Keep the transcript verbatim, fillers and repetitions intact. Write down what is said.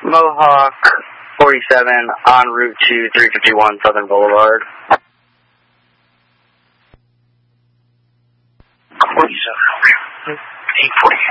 Mohawk forty-seven on route to three fifty-one Southern Boulevard. forty-seven, eight forty.